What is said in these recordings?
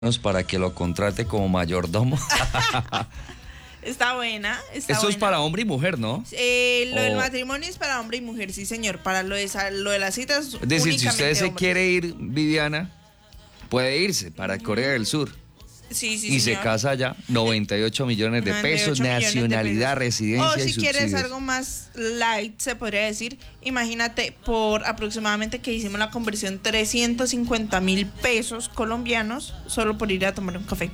para que lo contrate como mayordomo. Está buena, está Esto buena. es para hombre y mujer, ¿no? Lo del matrimonio es para hombre y mujer, sí, señor. Para lo de las citas, Es decir, si usted se hombres. quiere ir, Viviana, puede irse para Corea del Sur. Sí, Y señor. se casa allá, 98 millones de 98 pesos, millones de nacionalidad, pesos. residencia O y si subsidios. quieres algo más light, se podría decir, imagínate, por aproximadamente que hicimos la conversión, 350.000 pesos colombianos solo por ir a tomar un café.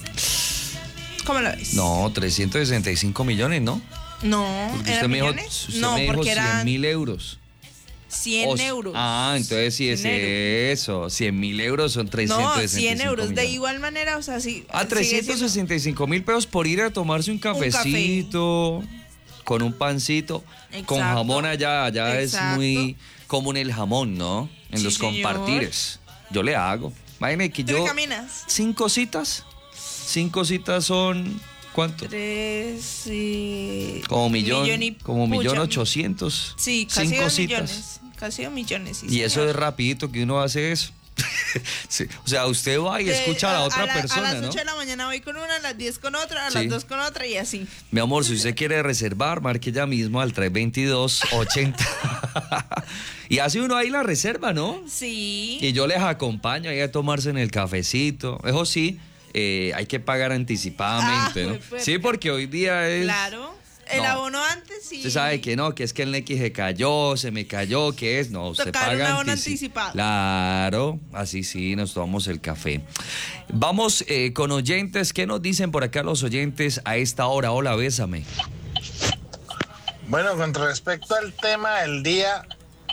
¿Cómo lo ves? No, 365 millones, ¿no? No, Porque ¿eran usted me dijo, millones? No, me dijo porque eran 100.000 euros. 100 euros. Ah, entonces sí es 100 euros. eso. 100.000 euros son 365 No, 100 euros. millones. De igual manera, o sea, sí. Ah, sigue siendo- 365.000 pesos por ir a tomarse un cafecito, con un pancito, con Exacto. jamón allá es Exacto. muy común el jamón, ¿no? En Sí, los señor. compartires. Yo le hago. Imagínate que ¿Tú le yo... caminas? 5 citas. 5 citas son... ¿Cuánto? 3 Como millón, como millón pucha. 800. Sí, casi 5 2 citas. millones. Casi 2 millones, sí, Y eso señor. es rapidito que uno hace eso. Sí, o sea, usted va y escucha a la otra persona, A las 8 ¿no? de la mañana voy con una, a las 10 con otra, a Sí. las 2 con otra y así. Mi amor, si usted quiere reservar, marque ya mismo al 322-80. Y hace uno ahí la reserva, ¿no? Sí. Y yo les acompaño ahí a tomarse en el cafecito. Eso sí, hay que pagar anticipadamente, Ah, ¿no? juepuerca. Sí, porque hoy día es... Claro. El No. abono antes sí. Usted sabe que no, que es que el Nequi se cayó, se me cayó, que es, no, usted Tocar un paga abono anticipado. Claro, así sí, nos tomamos el café. Vamos con oyentes, ¿qué nos dicen por acá los oyentes a esta hora? Hola, bésame. Bueno, con respecto al tema del día,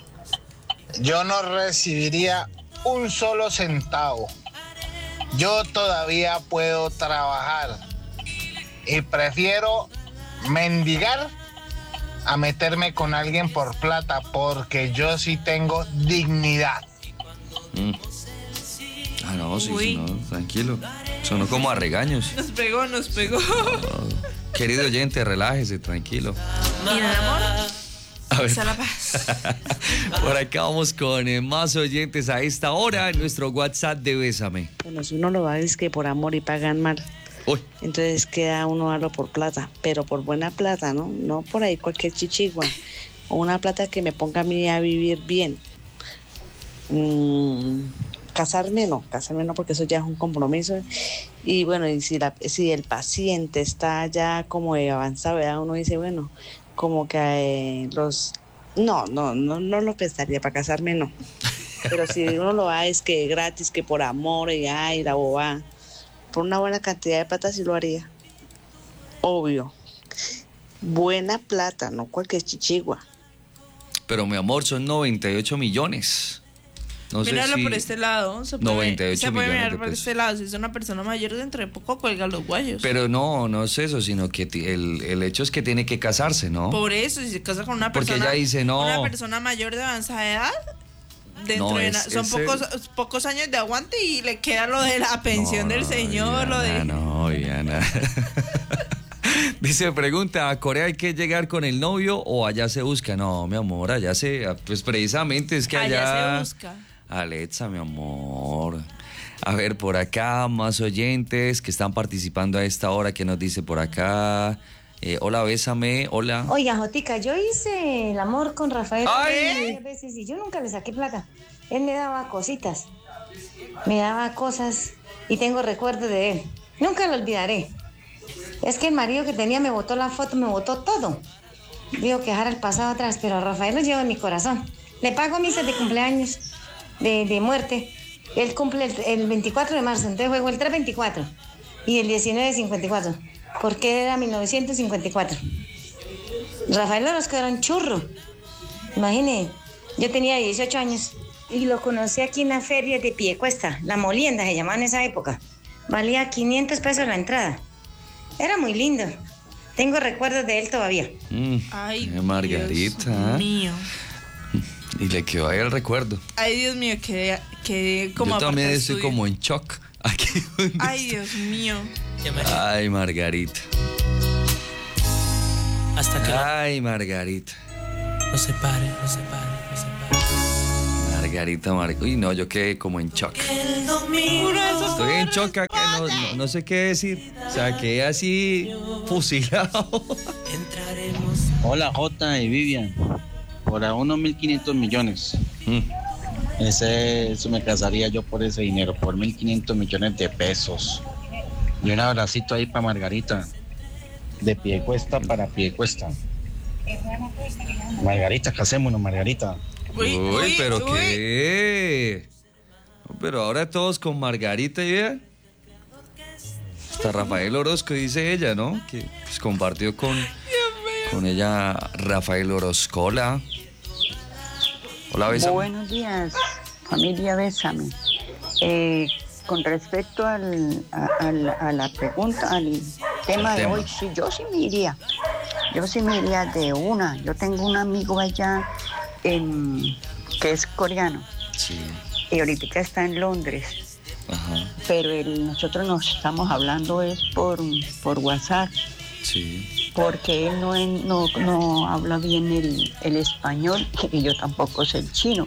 yo no recibiría un solo centavo. Yo todavía puedo trabajar y prefiero mendigar a meterme con alguien por plata, porque yo sí tengo dignidad. Ah, no, sí, Uy. no, tranquilo. Sonó como a regaños. Nos pegó, nos pegó. Querido oyente, relájese, tranquilo. Mira, amor. A ver, Esa la paz. por acá vamos con más oyentes a esta hora en nuestro WhatsApp de Bésame. Bueno, si uno lo va es que por amor y pagan mal, Uy, entonces queda uno darlo por plata, pero por buena plata, ¿no? No por ahí cualquier chichigua, o una plata que me ponga a mí a vivir bien. Casarme no porque eso ya es un compromiso. Y bueno, y si el paciente está ya como de avanzada edad, uno dice, bueno, como que no lo pensaría para casarme, no. Pero si uno lo va es que gratis, que por amor y ay, la boba, por una buena cantidad de plata sí lo haría. Obvio. Buena plata, no cualquier chichigua. pero mi amor, son 98 millones. No sé Míralo si... por este lado. Se 98 se puede millones mirar de por pesos. este lado. Si es una persona mayor, dentro de poco cuelga los guayos. Pero no es eso, sino que el hecho es que tiene que casarse, ¿no? Por eso, si se casa con una Porque persona. ella dice, no. Una persona mayor de avanzada edad. Dentro No, de son es el- pocos años de aguante y le queda lo de la pensión del señor, lo de. No, Viviana. Dice, pregunta, ¿a Corea hay que llegar con el novio o allá se busca? No, mi amor, allá pues precisamente es que allá... se busca. Alexa, mi amor. A ver, por acá, más oyentes que están participando a esta hora. ¿Qué nos dice por acá? Hola, bésame. Hola. Oiga, Jotica, yo hice el amor con Rafael ¡Ay! varias veces y yo nunca le saqué plata. Él me daba cositas, me daba cosas y tengo recuerdos de él. Nunca lo olvidaré. Es que el marido que tenía me botó la foto, me botó todo. Digo que dejara el pasado atrás, pero a Rafael lo llevo en mi corazón. Le pago misas de cumpleaños, de muerte. Él cumple el 24 de marzo, entonces juego el 324 y el 1954, porque era 1954. Rafael Orozco era un churro. Imagine, yo tenía 18 años y lo conocí aquí en la feria de Piedecuesta, la molienda se llamaba en esa época. Valía 500 pesos la entrada. Era muy lindo. Tengo recuerdos de él todavía. Ay, Margarita. Dios mío. Y le quedó ahí el recuerdo. Ay, Dios mío, quedé como Yo también aparte estoy suyo. como en shock. Aquí donde Ay, estoy. Dios mío. Ay, Margarita. Hasta que Ay, Margarita. no se pare, no se pare, no se pare. Margarita. Uy, no, yo quedé como en shock. El domingo Uno de esos Estoy en choca, que no sé qué decir. O sea, quedé así fusilado. Hola Jota y Vivian, por a unos 1.500 millones. Eso me casaría yo por ese dinero, por 1.500 millones de pesos. Y un abracito ahí para Margarita, de Piedecuesta para Piedecuesta. Margarita, casémonos, Margarita. Uy, pero qué. Pero ahora todos con Margarita y vean. Hasta Rafael Orozco dice ella, ¿no? Que pues, compartió con ella Rafael Orozco. Hola. Hola, Bésame. Buenos días, familia Bésame. Con respecto a la pregunta, al tema de hoy, sí, yo sí me iría. Yo sí me iría de una. Yo tengo un amigo allá que es coreano. Sí. Y ahorita está en Londres. Ajá. Pero nosotros nos estamos hablando es por WhatsApp. Sí. Porque él no habla bien el español y yo tampoco sé el chino.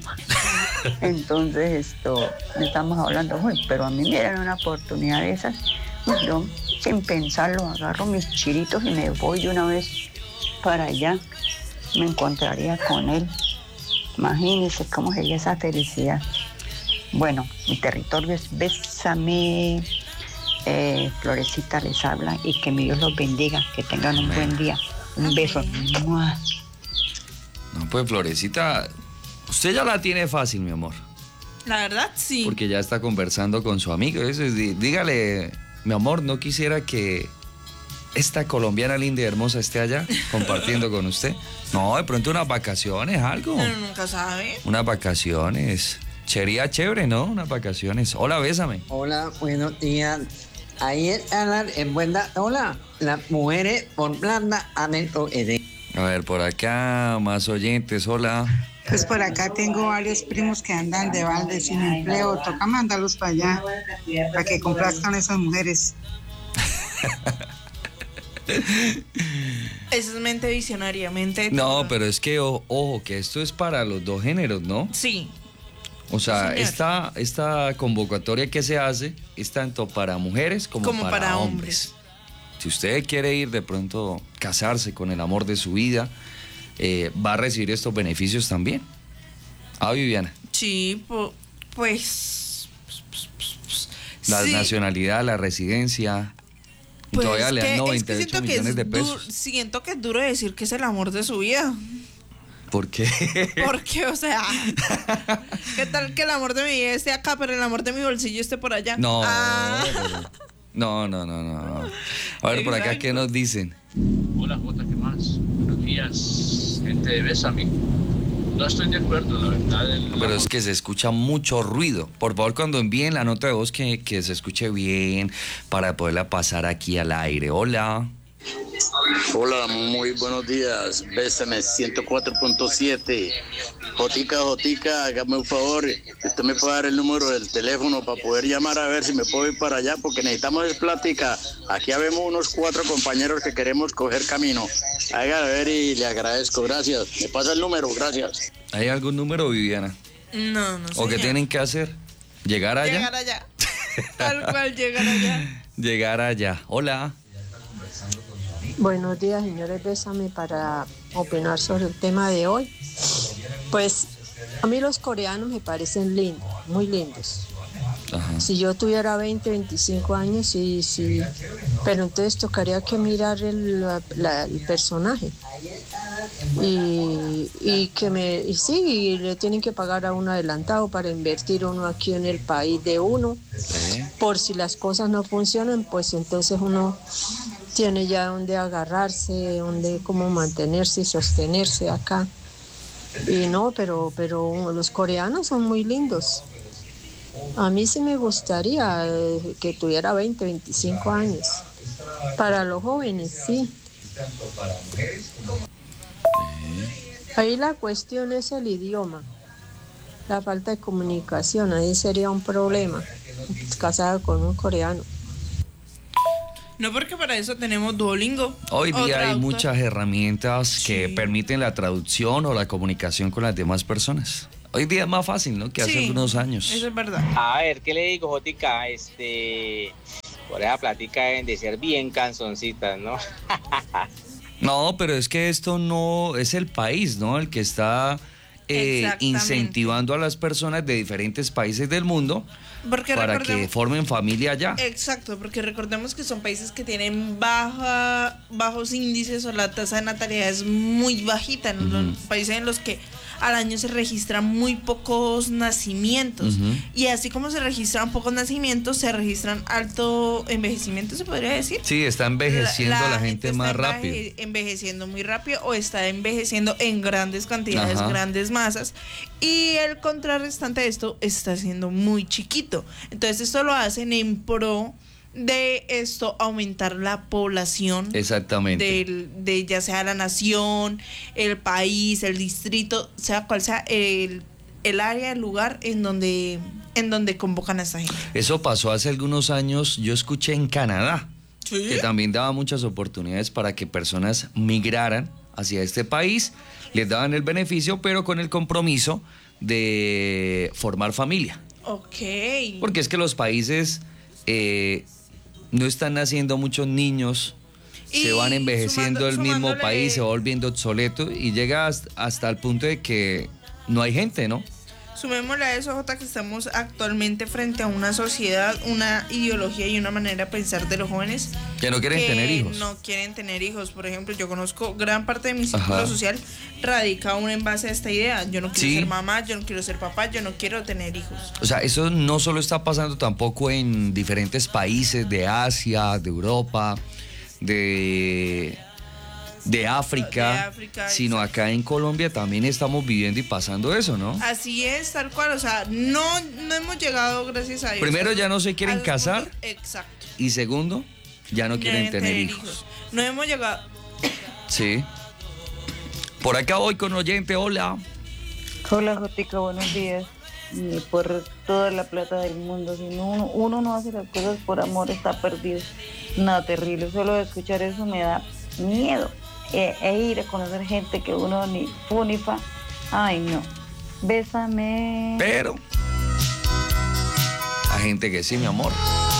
Entonces estamos hablando, pero a mí me dieron una oportunidad de esas, pues yo sin pensarlo agarro mis chiritos y me voy de una vez para allá. Me encontraría con él. Imagínense cómo sería esa felicidad. Bueno, mi territorio es Bésame. Florecita les habla y que mi Dios los bendiga, que tengan un buen día. Un beso. ¡Mua! No, pues Florecita, usted ya la tiene fácil, mi amor. La verdad, sí. Porque ya está conversando con su amigo. Dígale, mi amor, no quisiera que esta colombiana linda y hermosa esté allá compartiendo con usted. No, de pronto unas vacaciones, algo. Pero nunca sabe. Unas vacaciones. Sería chévere, ¿no? Unas vacaciones. Hola, Bésame. Hola, buenos días. Ayer en buena. Hola, las mujeres por plata adentro. A ver, por acá, más oyentes. Hola. Pues por acá tengo varios primos que andan de balde sin empleo. Toca mandarlos para allá, para que complazcan a esas mujeres. Eso es mente visionaria, mente. No, pero es que, ojo, que esto es para los dos géneros, ¿no? Sí. O sea, Sí, esta convocatoria que se hace es tanto para mujeres como para hombres. Si usted quiere ir de pronto casarse con el amor de su vida, va a recibir estos beneficios también. Ah, Viviana. Sí, pues... La sí. nacionalidad, la residencia. Y Pues todavía le dan 98 millones de pesos. Siento que es duro decir que es el amor de su vida. ¿Por qué? Porque, o sea, ¿qué tal que el amor de mi vida esté acá, pero el amor de mi bolsillo esté por allá? No, no. A ver, por acá, ¿qué nos dicen? Hola, Jota, ¿qué más? Buenos días, gente de Bésame. No estoy de acuerdo, la verdad. Pero es que se escucha mucho ruido. Por favor, cuando envíen la nota de voz, que se escuche bien para poderla pasar aquí al aire. Hola. Hola, muy buenos días. Bésame 104.7. Jotica, hágame un favor. Usted me puede dar el número del teléfono para poder llamar a ver si me puedo ir para allá, porque necesitamos plática. Aquí habemos unos 4 compañeros que queremos coger camino. Hágame a ver y le agradezco. Gracias. Me pasa el número, gracias. ¿Hay algún número, Viviana? No, ¿O qué tienen que hacer? ¿Llegar allá? Llegar allá. Tal cual, llegar allá. Llegar allá. Hola. Buenos días, señores, Bésame, para opinar sobre el tema de hoy. Pues a mí los coreanos me parecen lindos, muy lindos. Ajá. Si yo tuviera 20, 25 años, sí, pero entonces tocaría que mirar el personaje. Y le tienen que pagar a uno adelantado para invertir uno aquí en el país de uno. ¿Sí? Por si las cosas no funcionan, pues entonces uno tiene ya donde agarrarse, donde cómo mantenerse y sostenerse acá. Y no, pero los coreanos son muy lindos. A mí sí me gustaría que tuviera 20, 25 años. Para los jóvenes, sí. Ahí la cuestión es el idioma, la falta de comunicación. Ahí sería un problema, casada con un coreano. No, porque para eso tenemos Duolingo. Hoy día hay muchas herramientas que permiten la traducción o la comunicación con las demás personas. Hoy día es más fácil, ¿no? Que hace algunos años. Eso es verdad. A ver, ¿qué le digo, Jotica? Por esa plática deben de ser bien canzoncitas, ¿no? No, pero es que esto no es el país, ¿no? El que está incentivando a las personas de diferentes países del mundo para que formen familia allá. Exacto, porque recordemos que son países que tienen bajos índices o la tasa de natalidad es muy bajita, los países en los que al año se registran muy pocos nacimientos. Y así como se registran pocos nacimientos, se registran alto envejecimiento, se podría decir. Sí, está envejeciendo la gente más rápido. Envejeciendo muy rápido o está envejeciendo en grandes cantidades, grandes masas. Y el contrarrestante de esto está siendo muy chiquito. Entonces esto lo hacen en pro de esto aumentar la población. Exactamente. De ya sea la nación, el país, el distrito, sea cual sea el área, el lugar en donde convocan a esta gente. Eso pasó hace algunos años, yo escuché en Canadá, que también daba muchas oportunidades para que personas migraran hacia este país, les daban el beneficio, pero con el compromiso de formar familia. Ok. Porque es que los países no están naciendo muchos niños, se van envejeciendo el mismo país, se va volviendo obsoleto y llega hasta el punto de que no hay gente, ¿no? Sumémosle a eso, Jota, que estamos actualmente frente a una sociedad, una ideología y una manera de pensar de los jóvenes que no quieren tener hijos. No quieren tener hijos. Por ejemplo, yo conozco gran parte de mi círculo social radica aún en base a esta idea. Yo no quiero ser mamá, yo no quiero ser papá, yo no quiero tener hijos. O sea, eso no solo está pasando tampoco en diferentes países de Asia, de Europa, de África, sino acá en Colombia también estamos viviendo y pasando eso, ¿no? Así es, tal cual, o sea, no hemos llegado, gracias a Dios. Primero, ya no se quieren casar. Exacto. Y segundo, ya no quieren tener hijos. No hemos llegado. Sí. Por acá voy con oyente, hola. Hola, Jotica, buenos días. Y por toda la plata del mundo, si uno no hace las cosas por amor, está perdido. Nada, terrible, solo de escuchar eso me da miedo. Ir a conocer gente que uno ni fu ni fa. Ay, no. Bésame. Pero hay gente que sí, mi amor.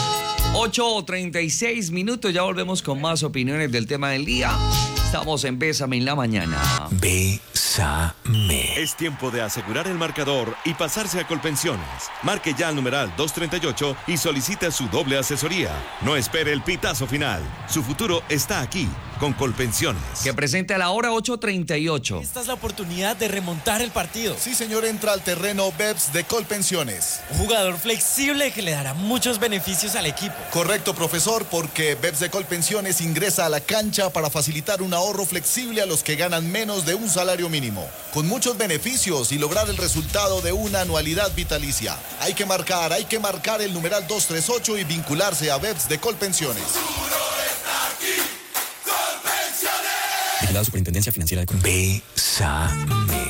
8:36 minutos, ya volvemos con más opiniones del tema del día. Estamos en Bésame en la mañana. Bésame. Es tiempo de asegurar el marcador y pasarse a Colpensiones. Marque ya al numeral 238 y solicite su doble asesoría. No espere el pitazo final. Su futuro está aquí, con Colpensiones. Que presente a la hora 8:38. Esta es la oportunidad de remontar el partido. Sí, señor, entra al terreno BEPS de Colpensiones. Un jugador flexible que le dará muchos beneficios al equipo. Correcto, profesor, porque BEPS de Colpensiones ingresa a la cancha para facilitar un ahorro flexible a los que ganan menos de un salario mínimo, con muchos beneficios y lograr el resultado de una anualidad vitalicia. Hay que marcar el numeral 238 y vincularse a BEPS de Colpensiones. La Superintendencia Financiera de Colombia. Bésame.